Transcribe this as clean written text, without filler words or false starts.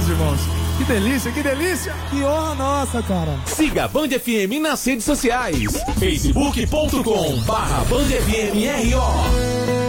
meus irmãos. Que delícia, que delícia. Que honra nossa, cara. Siga a Band FM nas redes sociais. facebook.com/BandFMRO